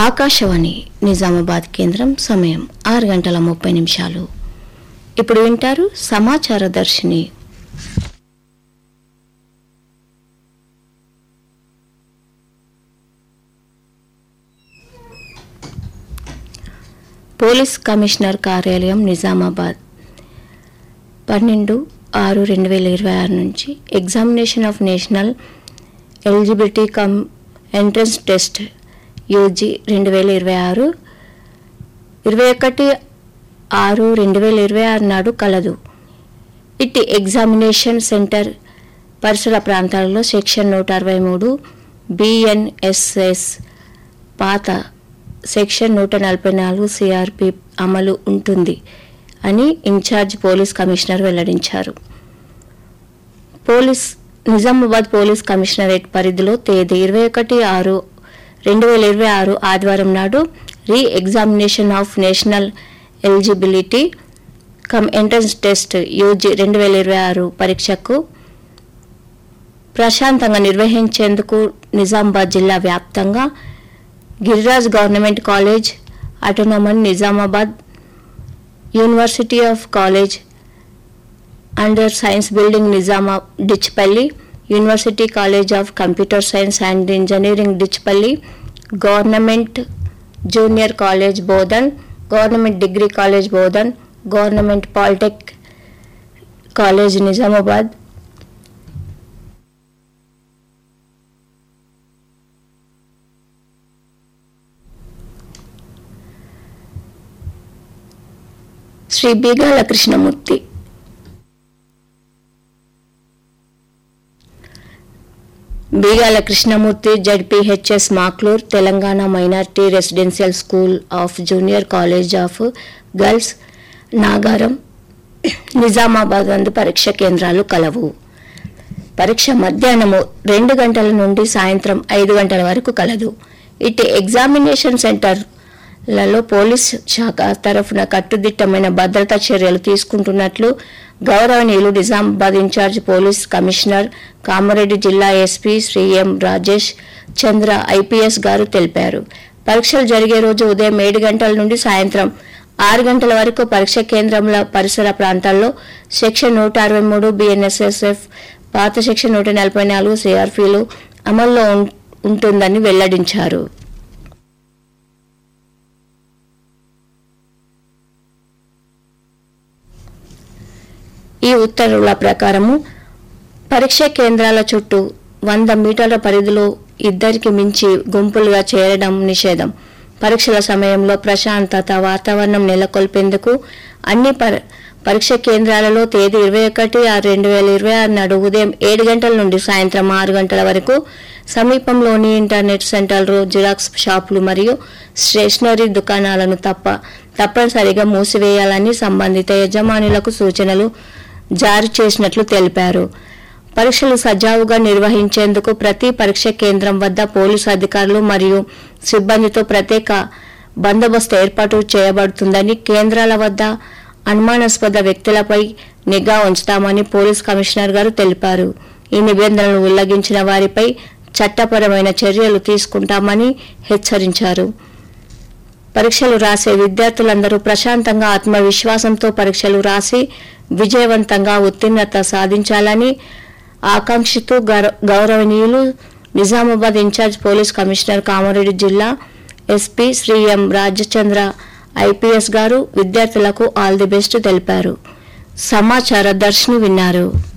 ఆకాశవాణి నిజామాబాద్ కేంద్రం. సమయం 6:30. ఇప్పుడు వింటారు సమాచార దర్శిని. పోలీస్ కమిషనర్ కార్యాలయం నిజామాబాద్ 12/6/2026 నుంచి examination of national eligibility cum entrance test UG 2026 21/6/2026 నాడు కలదు. ఇట్టి ఎగ్జామినేషన్ సెంటర్ పరిసర ప్రాంతాలలో సెక్షన్ 163 BNSS పాత సెక్షన్ 144 CRP అమలు ఉంటుంది అని ఇన్ఛార్జ్ పోలీస్ కమిషనర్ వెల్లడించారు. నిజామాబాద్ పోలీస్ కమిషనరేట్ పరిధిలో తేదీ 21/6/2026 ఆదివారం నాడు రీ examination of national eligibility cum entrance test UG 2026 పరీక్షకు ప్రశాంతంగా నిర్వహించేందుకు నిజామాబాద్ జిల్లా వ్యాప్తంగా Giriraj government college, autonomous Nizamabad, university of college under science building Dichpalli, university college of computer science and engineering Dichpalli, government junior college Bodhan, government degree college Bodhan, government polytech college Nizamabad, Shri Bigala Krishnamurthy ZPHS Makloor Telangana minority residential school of junior college of girls Nagaram Nizamabad నందు పరీక్ష కేంద్రాలు కలవు. పరీక్ష మధ్యాహ్నం 2 గంటల నుండి సాయంత్రం 5 గంటల వరకు కలదు. ఇటు ఎగ్జామినేషన్ సెంటర్లలో పోలీస్ శాఖ తరఫున కట్టుదిట్టమైన భద్రతా చర్యలు తీసుకుంటున్నట్లు గౌరవనీయులు Nizamabad incharge police commissioner Kamareddy జిల్లా ఎస్పీ శ్రీ ఎం రాజేష్ చంద్ర IPS గారు తెలిపారు. పరీక్షలు జరిగే రోజు ఉదయం 7 గంటల నుండి సాయంత్రం 6 గంటల వరకు పరీక్ష కేంద్రంల పరిసర ప్రాంతాల్లో సెక్షన్ 163 BNSSF పాత సెక్షన్ 144 CRPలు అమల్లో ఉంటుందని వెల్లడించారు. ఈ ఉత్తర్వుల ప్రకారము పరీక్ష కేంద్రాల చుట్టూ 100 మీటర్ల పరిధిలో 2కి మించి గుంపులుగా చేరడం నిషేధం. పరీక్షల సమయంలో ప్రశాంతత వాతావరణం నెలకొల్పేందుకు అన్ని పరీక్ష కేంద్రాలలో తేదీ 21/6/2026 నాడు ఉదయం 7 గంటల నుండి సాయంత్రం 6 గంటల వరకు సమీపంలోని ఇంటర్నెట్ సెంటర్లు, జిరాక్స్ షాపులు మరియు స్టేషనరీ దుకాణాలను తప్పనిసరిగా మూసివేయాలని సంబంధిత యజమానులకు సూచనలు జారీ చేసినట్లు తెలిపారు. పరీక్షలు సజావుగా నిర్వహించేందుకు ప్రతి పరీక్ష కేంద్రం వద్ద పోలీసు అధికారులు మరియు సిబ్బందితో ప్రత్యేక బందోబస్తు ఏర్పాటు చేయబడుతుందని, కేంద్రాల వద్ద అనుమానాస్పద వ్యక్తులపై నిఘా ఉంచుతామని పోలీస్ కమిషనర్ గారు తెలిపారు. ఈ నిబంధనలు ఉల్లంఘించిన వారిపై చట్టపరమైన చర్యలు తీసుకుంటామని హెచ్చరించారు. పరీక్షలు రాసే విద్యార్థులందరూ ప్రశాంతంగా ఆత్మవిశ్వాసంతో పరీక్షలు రాసి విజయవంతంగా ఉత్తీర్ణత సాధించాలని ఆకాంక్షిస్తూ గౌరవనీయులు Nizamabad incharge police commissioner Kamareddy జిల్లా ఎస్పీ శ్రీ ఎం రాజచంద్ర IPS గారు విద్యార్థులకు ఆల్ ది బెస్ట్ తెలిపారు. సమాచార దర్శిని విన్నారు.